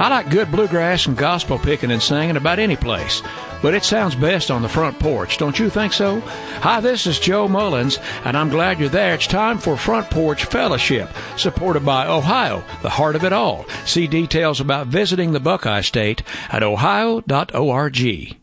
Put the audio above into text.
I like good bluegrass and gospel picking and singing about any place, but it sounds best on the front porch. Don't you think so? Hi, this is Joe Mullins, and I'm glad you're there. It's time for Front Porch Fellowship, supported by Ohio, the heart of it all. See details about visiting the Buckeye State at ohio.org.